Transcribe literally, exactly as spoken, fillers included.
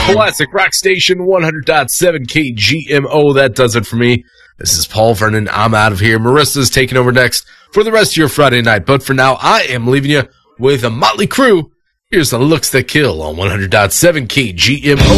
Classic Rock Station one hundred point seven K G M O. That does it for me. This is Paul Vernon. I'm out of here. Marissa's taking over next for the rest of your Friday night. But for now, I am leaving you with a motley crew. Here's the Looks That Kill on one hundred point seven K G M O.